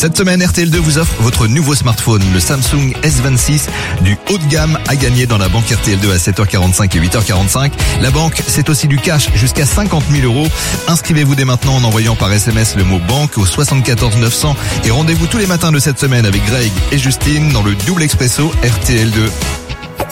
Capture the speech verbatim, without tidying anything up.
Cette semaine, R T L deux vous offre votre nouveau smartphone, le Samsung S vingt-six du haut de gamme à gagner dans la banque R T L deux à sept heures quarante-cinq et huit heures quarante-cinq. La banque, c'est aussi du cash jusqu'à cinquante mille euros. Inscrivez-vous dès maintenant en envoyant par S M S le mot banque au soixante-quatorze neuf cents et rendez-vous tous les matins de cette semaine avec Greg et Justine dans le double expresso R T L deux.